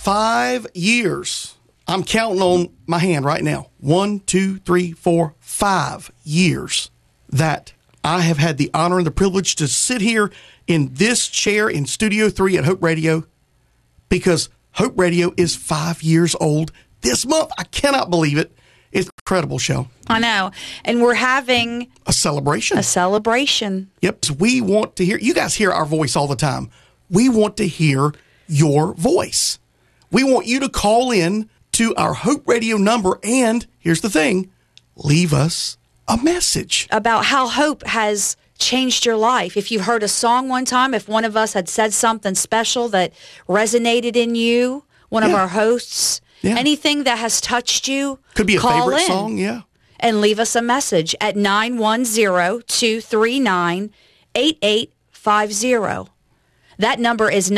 5 years. I'm counting on my hand right now. 1, 2, 3, 4, 5 years that I have had the honor and the privilege to sit here in this chair in Studio 3 at Hope Radio, because Hope Radio is 5 years old this month. I cannot believe it. It's incredible, Shell. I know. And we're having a celebration. Yep. We want to hear, you guys hear our voice all the time. We want to hear your voice. We want you to call in to our Hope Radio number, and here's the thing, leave us a message about how hope has changed your life. If you heard a song one time, if one of us had said something special that resonated in you, one of our hosts, anything that has touched you, could be a call favorite in song, and leave us a message at 910-239-8850. That number is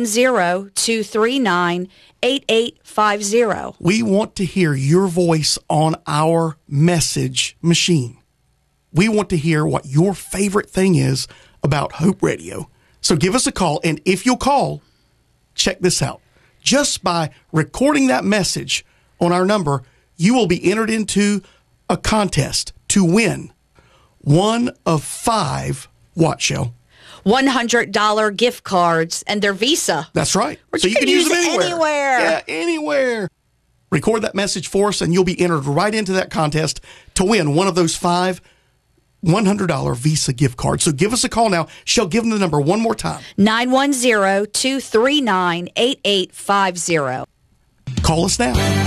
910-239-8850. We want to hear your voice on our message machine. We want to hear what your favorite thing is about Hope Radio. So give us a call, and if you'll call, check this out. Just by recording that message on our number, you will be entered into a contest to win one of 5, what, Shell? $100 gift cards, and they're Visa. That's right. Which so you can use them anywhere. Yeah, anywhere. Record that message for us, and you'll be entered right into that contest to win one of those 5 $100 Visa gift cards. So give us a call now. She'll give them the number one more time. 910-239-8850. Call us now.